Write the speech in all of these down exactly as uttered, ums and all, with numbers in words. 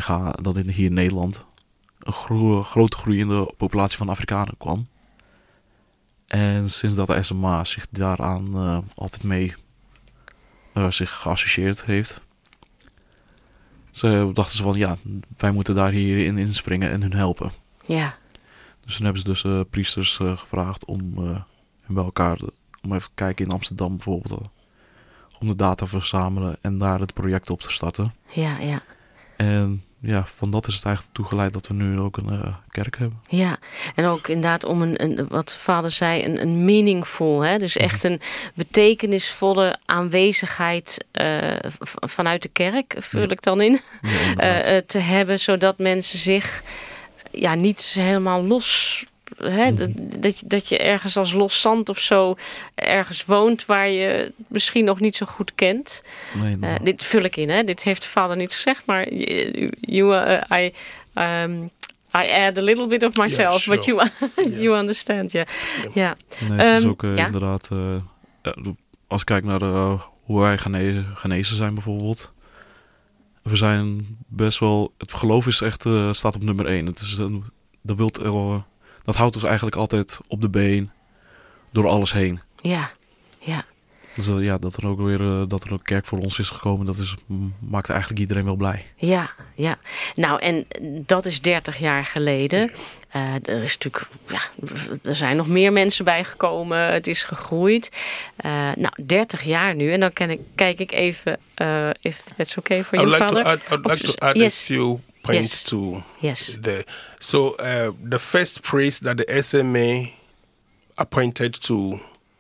Ga- dat in, hier in Nederland een gro- grote groeiende populatie van Afrikanen kwam. En sinds dat de S M A zich daaraan uh, altijd mee uh, zich geassocieerd heeft, ze dachten ze van ja, wij moeten daar hierin inspringen en hun helpen. Ja. Dus toen hebben ze dus uh, priesters uh, gevraagd om uh, hun bij elkaar, om even te kijken in Amsterdam bijvoorbeeld, uh, om de data te verzamelen en daar het project op te starten. Ja, ja. En ja, van dat is het eigenlijk toegeleid dat we nu ook een uh, kerk hebben. Ja, en ook inderdaad om een, een wat vader zei, een, een meaningful, hè? Dus echt een betekenisvolle aanwezigheid uh, v- vanuit de kerk, vul ja. ik dan in, ja, uh, uh, te hebben, zodat mensen zich ja niet helemaal los, hè? Mm-hmm. dat, dat, dat je ergens als los zand of zo ergens woont waar je misschien nog niet zo goed kent. Nee, nee. Uh, dit vul ik in, hè? Dit heeft de vader niet gezegd, maar you, you, uh, I, um, I add a little bit of myself, yeah, sure. But you, you yeah. understand, ja. Yeah. Yeah. Yeah. Nee, het um, is ook uh, ja? inderdaad, uh, als ik kijk naar uh, hoe wij genezen, genezen zijn bijvoorbeeld. We zijn best wel, het geloof is echt, uh, staat op nummer één. Het is, uh, dat, wilt, uh, dat houdt ons eigenlijk altijd op de been door alles heen. Ja, ja. Dus uh, ja, dat er ook weer uh, dat er een kerk voor ons is gekomen, dat is, maakt eigenlijk iedereen wel blij. Ja, ja. Nou, en dat is dertig jaar geleden. Uh, er is natuurlijk, ja, er zijn nog meer mensen bijgekomen. Het is gegroeid. Uh, nou, dertig jaar nu. En dan kan ik, kijk ik even, uh, if that's okay for you, like Father. To add, I'd like of, to add yes. a few points yes. to yes. the. So uh, the first priest that the S M A appointed to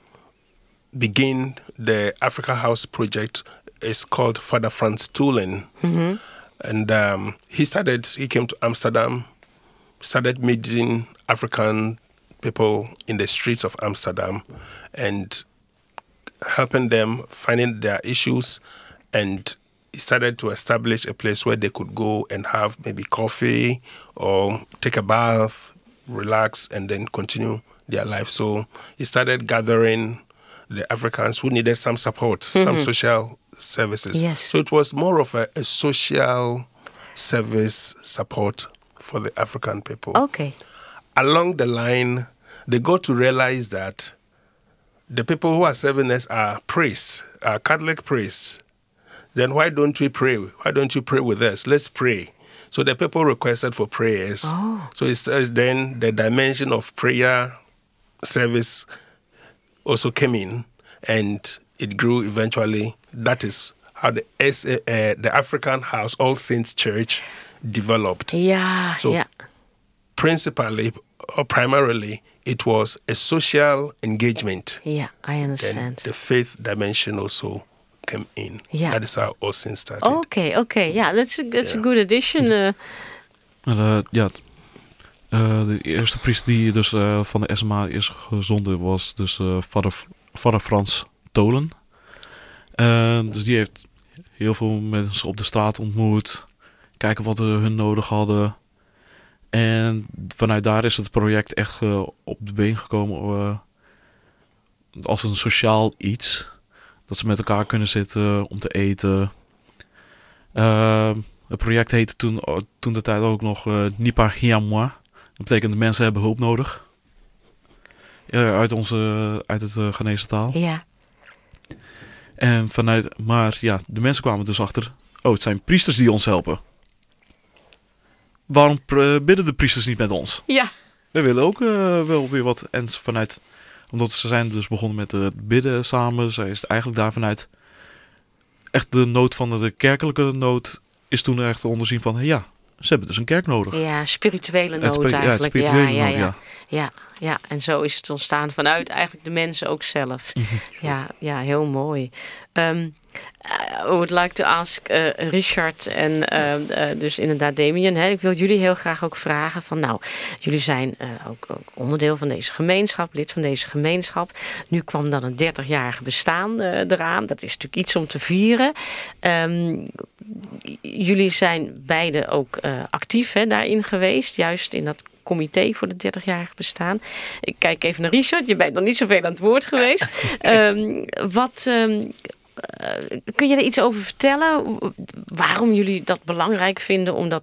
begin the Africa House project is called Father Frans Toelen. Mm-hmm. And um, he started, he came to Amsterdam, started meeting African people in the streets of Amsterdam and helping them finding their issues. And he started to establish a place where they could go and have maybe coffee or take a bath, relax, and then continue their life. So he started gathering the Africans who needed some support, mm-hmm. some social services. Yes. So it was more of a, a social service support for the African people. Okay. Along the line, they got to realize that the people who are serving us are priests, are Catholic priests. Then why don't we pray? Why don't you pray with us? Let's pray. So the people requested for prayers. Oh. So it's, it's then the dimension of prayer service also came in, and it grew eventually. That is how the S, uh, the African House All Saints Church developed. Yeah, so yeah. Principally or primarily, it was a social engagement. Yeah, I understand. Then the faith dimension also came in. Yeah. That is how All Saints started. Okay, okay. Yeah, that's a, that's yeah. a good addition. Uh, uh, ja, uh, de eerste priester die dus uh, van de S M A is gezonden was dus uh, vader, vader Frans Toelen. Uh, dus die heeft heel veel mensen op de straat ontmoet. Kijken wat hun nodig hadden. En vanuit daar is het project echt uh, op de been gekomen. Uh, als een sociaal iets. Dat ze met elkaar kunnen zitten om te eten. Uh, het project heette toen, toen de tijd ook nog uh, Nipa Hiamwa. Dat betekent dat mensen hebben hulp nodig. Uh, uit, onze, uit het uh, Ghanese taal. Ja. En vanuit, maar ja, de mensen kwamen dus achter. Oh, het zijn priesters die ons helpen. Waarom pr- bidden de priesters niet met ons? Ja. We willen ook uh, wel weer wat. En vanuit, omdat ze zijn dus begonnen met het bidden samen. Zij is het eigenlijk daar vanuit. Echt de nood van de, de kerkelijke nood is toen echt te onderzien van. Ja, ze hebben dus een kerk nodig. Ja, spirituele nood spe- eigenlijk. Ja, spirituele ja, nood, ja, ja. ja. ja, ja. En zo is het ontstaan vanuit eigenlijk de mensen ook zelf. ja, ja, heel mooi. Um, I would like to ask uh, Richard en uh, uh, dus inderdaad Damien. Hè, ik wil jullie heel graag ook vragen van nou, jullie zijn uh, ook, ook onderdeel van deze gemeenschap, lid van deze gemeenschap. Nu kwam dan een dertigjarige bestaan uh, eraan. Dat is natuurlijk iets om te vieren. Um, jullie zijn beide ook uh, actief hè, daarin geweest, juist in dat comité voor de dertigjarige bestaan. Ik kijk even naar Richard, je bent nog niet zoveel aan het woord geweest. um, wat... Um, Uh, kun je er iets over vertellen? Waarom jullie dat belangrijk vinden om dat